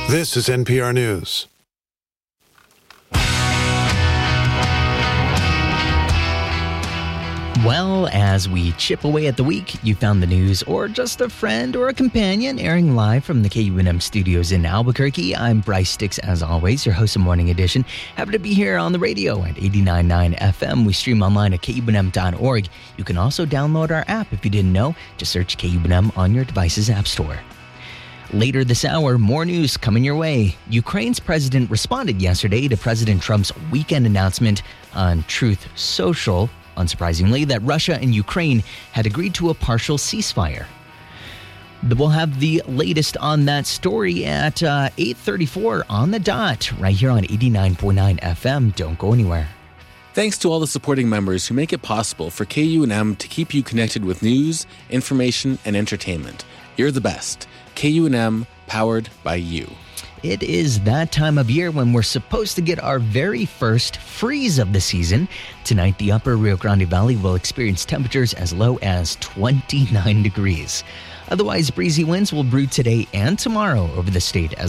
This is NPR News. Well, as we chip away at the week, you found the news or just a friend or a companion airing live from the KUNM studios in Albuquerque. I'm Bryce Sticks, as always, your host of Morning Edition. Happy to be here on the radio at 89.9 FM. We stream online at KUNM.org. You can also download our app if you didn't know. Just search KUNM on your device's app store. Later this hour, more news coming your way. Ukraine's president responded yesterday to President Trump's weekend announcement on Truth Social, unsurprisingly, that Russia and Ukraine had agreed to a partial ceasefire. We'll have the latest on that story at 8:34 on the dot, right here on 89.9 FM. Don't go anywhere. Thanks to all the supporting members who make it possible for KUNM to keep you connected with news, information, and entertainment. You're the best. KUNM, powered by you. It is that time of year when we're supposed to get our very first freeze of the season. Tonight, the upper Rio Grande Valley will experience temperatures as low as 29 degrees. Otherwise, breezy winds will brew today and tomorrow over the state as